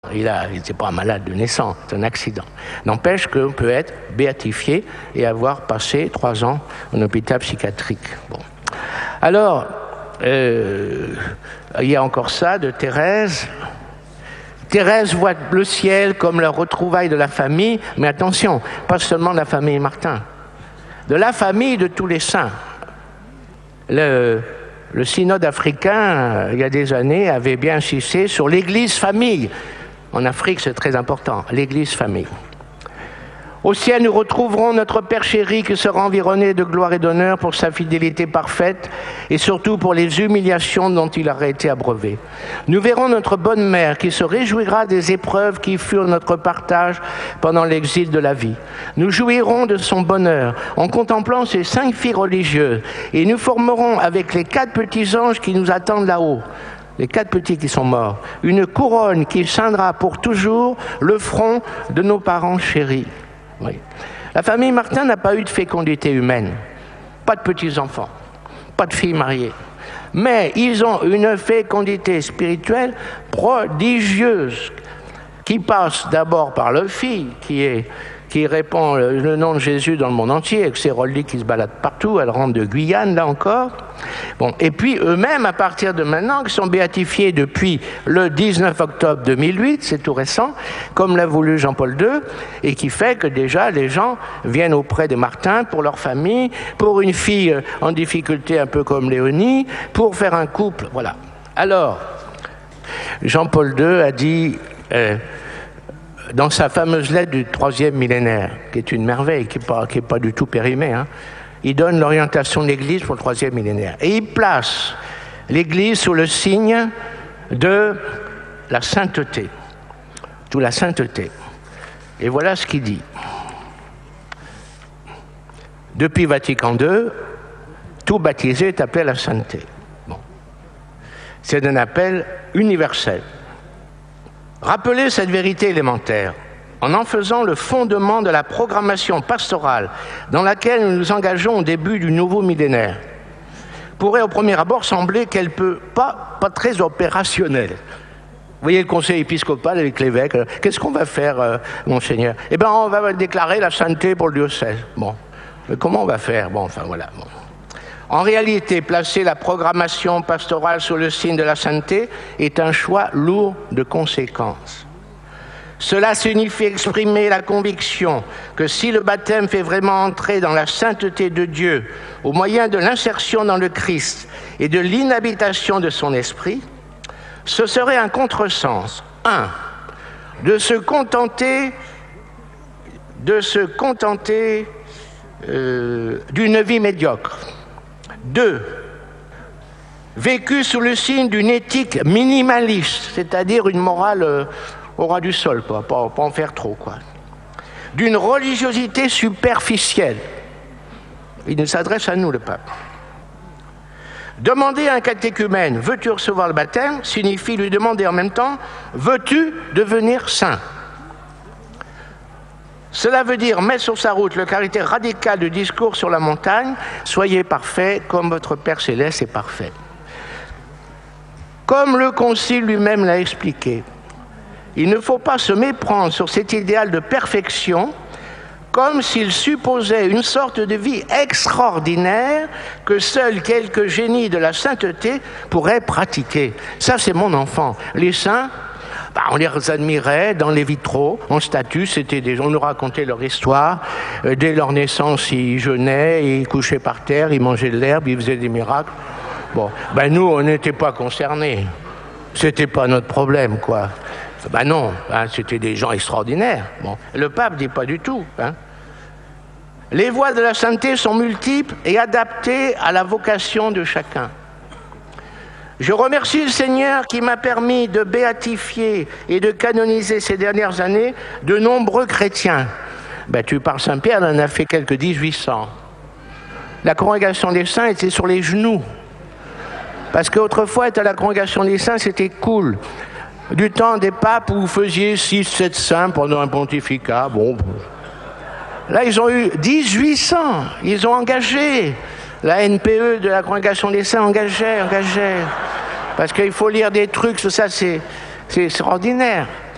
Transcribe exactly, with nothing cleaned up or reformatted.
Il n'était pas malade de naissance, c'est un accident. N'empêche qu'on peut être béatifié et avoir passé trois ans en hôpital psychiatrique. Bon. Alors, euh, il y a encore ça de Thérèse. Thérèse voit le ciel comme la retrouvaille de la famille, mais attention, pas seulement de la famille Martin, de la famille de tous les saints. Le, le synode africain, il y a des années, avait bien insisté sur l'église famille. En Afrique, c'est très important, l'église famille. Au ciel, nous retrouverons notre Père chéri qui sera environné de gloire et d'honneur pour sa fidélité parfaite et surtout pour les humiliations dont il aurait été abreuvé. Nous verrons notre bonne mère qui se réjouira des épreuves qui furent notre partage pendant l'exil de la vie. Nous jouirons de son bonheur en contemplant ses cinq filles religieuses et nous formerons avec les quatre petits anges qui nous attendent là-haut, les quatre petits qui sont morts, une couronne qui ceindra pour toujours le front de nos parents chéris. Oui. La famille Martin n'a pas eu de fécondité humaine, pas de petits-enfants, pas de filles mariées. Mais ils ont une fécondité spirituelle prodigieuse qui passe d'abord par leur fille qui, est, qui répand le nom de Jésus dans le monde entier, avec ses reliques qui se baladent partout, elle rentre de Guyane là encore. Bon, et puis eux-mêmes, à partir de maintenant, qui sont béatifiés depuis le dix-neuf octobre deux mille huit, c'est tout récent, comme l'a voulu Jean-Paul deux, et qui fait que déjà les gens viennent auprès des Martins pour leur famille, pour une fille en difficulté un peu comme Léonie, pour faire un couple, voilà. Alors, Jean-Paul deux a dit, euh, dans sa fameuse lettre du troisième millénaire, qui est une merveille, qui n'est pas, qui est pas du tout périmée, hein, il donne l'orientation de l'Église pour le troisième millénaire. Et il place l'Église sous le signe de la sainteté. Sous la sainteté. Et voilà ce qu'il dit. Depuis Vatican deux, tout baptisé est appelé à la sainteté. Bon. C'est un appel universel. Rappelez cette vérité élémentaire en en faisant le fondement de la programmation pastorale dans laquelle nous nous engageons au début du nouveau millénaire, pourrait au premier abord sembler qu'elle peut pas, pas très opérationnelle. Vous voyez le conseil épiscopal avec l'évêque, qu'est-ce qu'on va faire, euh, monseigneur? Eh bien, on va déclarer la sainteté pour le diocèse. Bon, mais comment on va faire? Bon, enfin voilà. Bon. En réalité, placer la programmation pastorale sous le signe de la sainteté est un choix lourd de conséquences. Cela signifie exprimer la conviction que si le baptême fait vraiment entrer dans la sainteté de Dieu au moyen de l'insertion dans le Christ et de l'inhabitation de son esprit, ce serait un contresens. Un, de se contenter, de se contenter euh, d'une vie médiocre. Deux, vécu sous le signe d'une éthique minimaliste, c'est-à-dire une morale euh, au ras du sol, quoi, pas, pas en faire trop, quoi. D'une religiosité superficielle. Il nous s'adresse à nous, le pape. Demander à un catéchumène « Veux-tu recevoir le baptême ?» signifie lui demander en même temps « Veux-tu devenir saint ?» Cela veut dire mettre sur sa route le caractère radical du discours sur la montagne « Soyez parfaits comme votre Père Céleste est parfait ». Comme le Concile lui-même l'a expliqué, il ne faut pas se méprendre sur cet idéal de perfection comme s'il supposait une sorte de vie extraordinaire que seuls quelques génies de la sainteté pourraient pratiquer. Ça, c'est mon enfant. Les saints, bah, on les admirait dans les vitraux, en statue, c'était des gens, on nous racontait leur histoire. Euh, dès leur naissance, ils jeûnaient, ils couchaient par terre, ils mangeaient de l'herbe, ils faisaient des miracles. Bon, ben nous, on n'était pas concernés. C'était pas notre problème, quoi. Ben non, hein, c'était des gens extraordinaires. Bon, le pape dit pas du tout. Hein. Les voies de la sainteté sont multiples et adaptées à la vocation de chacun. Je remercie le Seigneur qui m'a permis de béatifier et de canoniser ces dernières années de nombreux chrétiens. Ben, tu parles Saint-Pierre, on en a fait quelques dix-huit cents. La congrégation des saints était sur les genoux. Parce qu'autrefois, être à la congrégation des saints, c'était cool. Du temps des papes où vous faisiez six sept saints pendant un pontificat. Bon. Là, ils ont eu dix-huit cents. Ils ont engagé. La N P E de la Congrégation des Saints engageait, engageait. Parce qu'il faut lire des trucs, ça, c'est, c'est extraordinaire.